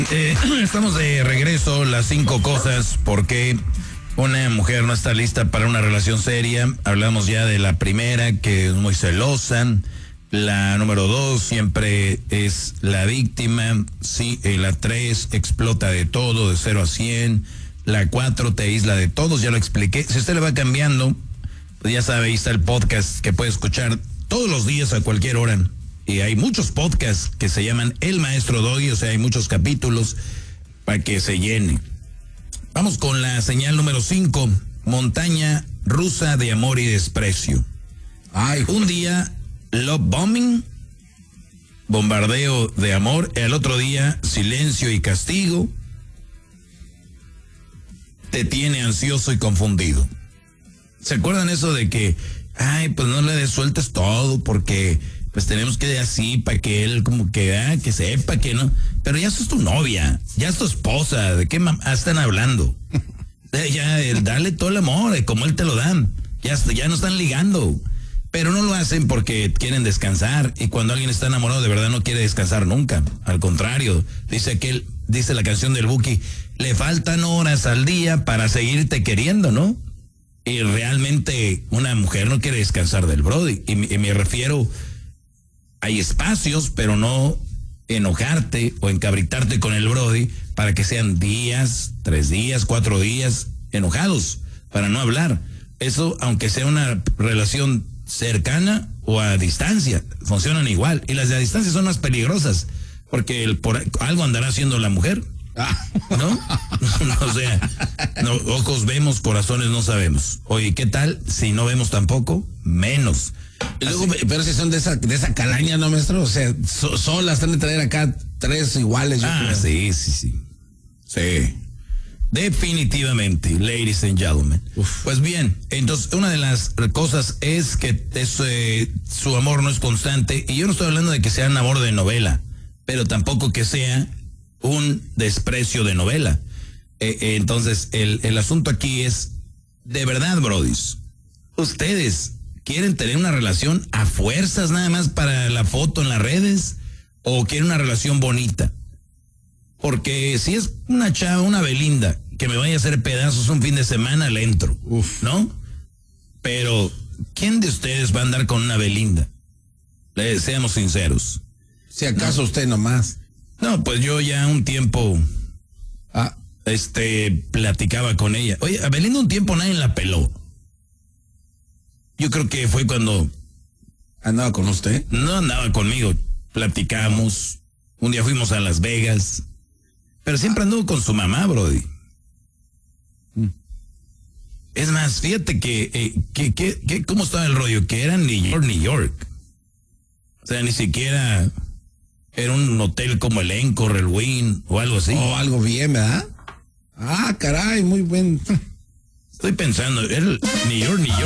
Estamos de regreso, las 5 cosas porque una mujer no está lista para una relación seria. Hablamos ya de la primera, que es muy celosa. La número 2 siempre es la víctima. Sí, la 3 explota de todo, de 0 a 100. La 4 te aísla de todos, ya lo expliqué. Si usted le va cambiando, pues ya sabe, ahí está el podcast que puede escuchar todos los días a cualquier hora. Y hay muchos podcasts que se llaman El Maestro Doggy, o sea, hay muchos capítulos para que se llene. Vamos con la señal número 5, montaña rusa de amor y desprecio. Ay, un día, love bombing, bombardeo de amor, el otro día, silencio y castigo, te tiene ansioso y confundido. ¿Se acuerdan eso de que, ay, pues no le sueltes todo porque pues tenemos que ir así para que él como que, que sepa que no? Pero ya sos tu novia, ya es tu esposa, ¿de qué están hablando? Ya, dale todo el amor, como él te lo dan. Ya no están ligando. Pero no lo hacen porque quieren descansar. Y cuando alguien está enamorado de verdad no quiere descansar nunca. Al contrario, dice la canción del Buki, le faltan horas al día para seguirte queriendo, ¿no? Y realmente una mujer no quiere descansar del brody. Y me refiero, hay espacios, pero no enojarte o encabritarte con el brody para que sean días, 3 días, 4 días enojados para no hablar. Eso, aunque sea una relación cercana o a distancia, funcionan igual. Y las de a distancia son más peligrosas porque por algo andará haciendo la mujer, ¿no? O sea, no, ojos vemos, corazones no sabemos. Oye, ¿qué tal si no vemos tampoco? Menos. Luego, pero si son de esa calaña, ¿no, maestro? O sea, solas están de traer acá 3 iguales. Sí. Sí. Definitivamente, ladies and gentlemen. Pues bien, entonces una de las cosas es que su amor no es constante. Y yo no estoy hablando de que sea un amor de novela, pero tampoco que sea un desprecio de novela. Entonces, el asunto aquí es, de verdad, brodis, ustedes ¿quieren tener una relación a fuerzas nada más para la foto en las redes? ¿O quieren una relación bonita? Porque si es una chava, una Belinda, que me vaya a hacer pedazos un fin de semana, le entro, ¿no? Pero, ¿quién de ustedes va a andar con una Belinda? Seamos sinceros. Si acaso usted nomás. No, pues yo ya un tiempo platicaba con ella. Oye, a Belinda un tiempo nadie la peló. Yo creo que fue cuando... ¿Andaba con usted? No andaba conmigo. Platicamos. Un día fuimos a Las Vegas. Pero siempre anduvo con su mamá, brody. Es más, fíjate que ¿cómo estaba el rollo? Que era New York. O sea, ni siquiera era un hotel como el Encore, el Wynn o algo así. O algo bien, ¿verdad? Caray, muy buen. Estoy pensando, era New York.